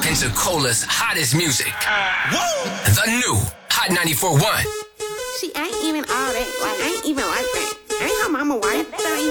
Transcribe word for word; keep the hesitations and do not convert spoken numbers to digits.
Pensacola's hottest music. Woo! The new Hot ninety-four point one. She ain't even all that